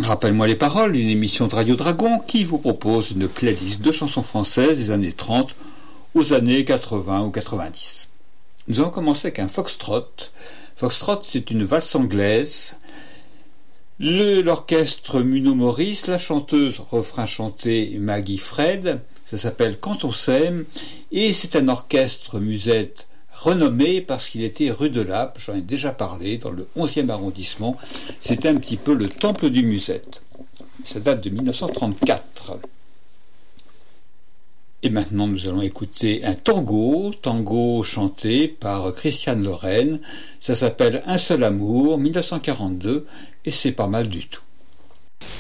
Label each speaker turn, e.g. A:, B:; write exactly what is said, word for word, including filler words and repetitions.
A: Rappelle-moi les paroles, une émission de Radio Dragon qui vous propose une playlist de chansons françaises des années trente aux années quatre-vingts ou quatre-vingt-dix. Nous allons commencer avec un foxtrot. Foxtrot, c'est une valse anglaise. Le, l'orchestre Muno Maurice, la chanteuse refrain chanté Maggie Fred, ça s'appelle Quand on s'aime, et c'est un orchestre musette renommé parce qu'il était rue de Lappe, j'en ai déjà parlé, dans le onzième arrondissement. C'était un petit peu le temple du musette. Ça date de dix-neuf cent trente-quatre. Et maintenant, nous allons écouter un tango, tango chanté par Christiane Lorraine. Ça s'appelle Un seul amour, dix-neuf cent quarante-deux, et c'est pas mal du tout.